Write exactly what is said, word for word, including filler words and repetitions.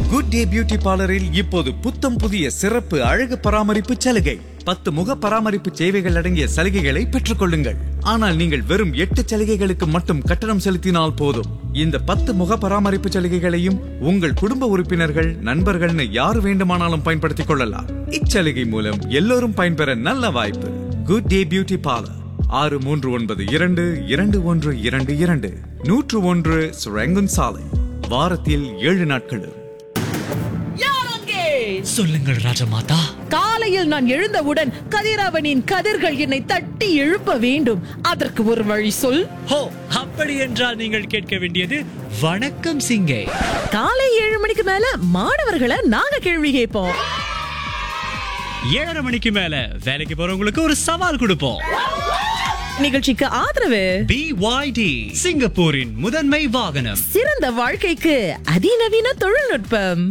Good day beauty பார்லரில் இப்போது புத்தம் புதிய சிறப்பு அழகு பராமரிப்பு சலுகை. பத்து முக பராமரிப்பு சேவைகள் அடங்கிய சலுகைகளை பெற்றுக் கொள்ளுங்கள். ஆனால் நீங்கள் வெறும் எட்டு சலுகைகளுக்கு மட்டும் கட்டணம் செலுத்தினால் போதும். இந்த பத்து முக பராமரிப்பு சலுகைகளையும் உங்கள் குடும்ப உறுப்பினர்கள், நண்பர்கள்னு யார் வேண்டுமானாலும் பயன்படுத்திக் கொள்ளலாம். இச்சலுகை மூலம் எல்லோரும் பயன்பெற நல்ல வாய்ப்பு. குட் டே பியூட்டி பார்லர், ஆறு மூன்று ஒன்பது இரண்டு இரண்டு ஒன்று இரண்டு இரண்டு நூற்று ஒன்று சுரங்கன் சாலை. வாரத்தில் ஏழு நாட்களும். சொல்லுங்கள் ராஜமாதா. காலையில் நான் எழுந்தவுடன் கதிரவனின் கதிர்கள் என்னை தட்டி எழுப்ப வேண்டும். அதற்கு ஒரு வழி சொல். ஹோ, அப்படி என்றால் நீங்கள் கேட்க வேண்டியது வணக்கம் சிங்கே. காலை ஏழு மணிக்கு மேல மாணவர்களை நாங்க கேள்வி கேட்போம். ஏழரை மணிக்கு மேல வேலைக்கு போறவங்களுக்கு ஒரு சவால் கொடுப்போம். நிகழ்ச்சிக்கு ஆதரவு பி ஒய் டி, சிங்கப்பூரின் முதன்மை வாகனம். சிறந்த வாழ்க்கைக்கு அதிநவீன தொழில்நுட்பம்.